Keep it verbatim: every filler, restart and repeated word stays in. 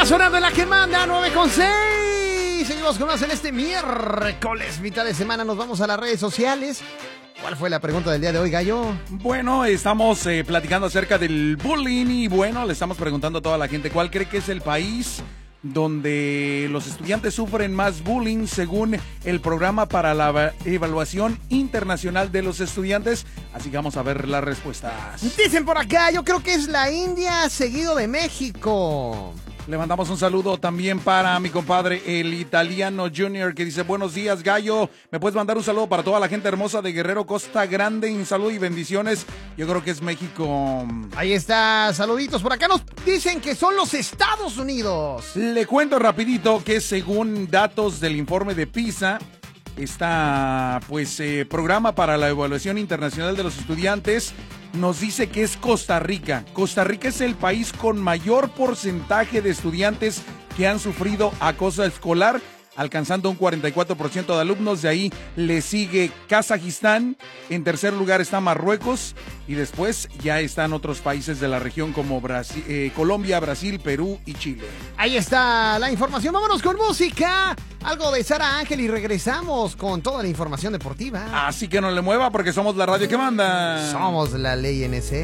Siga sonando en la que manda, nueve con seis. Seguimos con más en este miércoles, mitad de semana. Nos vamos a las redes sociales. ¿Cuál fue la pregunta del día de hoy, Gallo? Bueno, estamos eh, platicando acerca del bullying y bueno, le estamos preguntando a toda la gente cuál cree que es el país donde los estudiantes sufren más bullying según el programa para la evaluación internacional de los estudiantes. Así que vamos a ver las respuestas. Dicen por acá, yo creo que es la India, seguido de México. Le mandamos un saludo también para mi compadre, el Italiano Junior, que dice, buenos días, Gallo. ¿Me puedes mandar un saludo para toda la gente hermosa de Guerrero, Costa Grande? Un saludo y bendiciones. Yo creo que es México. Ahí está, saluditos. Por acá nos dicen que son los Estados Unidos. Le cuento rapidito que según datos del informe de PISA, esta pues eh, programa para la evaluación internacional de los estudiantes nos dice que es Costa Rica. Costa Rica es el país con mayor porcentaje de estudiantes que han sufrido acoso escolar, alcanzando un cuarenta y cuatro por ciento de alumnos. De ahí le sigue Kazajistán, en tercer lugar está Marruecos y después ya están otros países de la región como Brasil, eh, Colombia, Brasil, Perú y Chile. Ahí está la información. Vámonos con música. Algo de Sara Ángel y regresamos con toda la información deportiva. Así que no le mueva porque somos la radio que manda. Somos la ley N C.